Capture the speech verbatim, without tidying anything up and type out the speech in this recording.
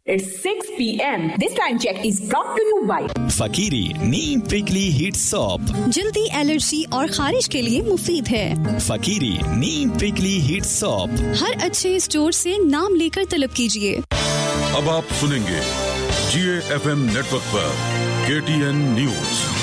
It's six p.m. This time check is brought to you by फकीरी Neem prickly heat soap, जल्दी allergy और खारिश के लिए मुफीद है। फकीरी नीम प्रिकली हीट सोप हर अच्छे स्टोर से नाम लेकर तलब कीजिए। अब आप सुनेंगे जी ए एफ एम नेटवर्क पर के टी एन न्यूज।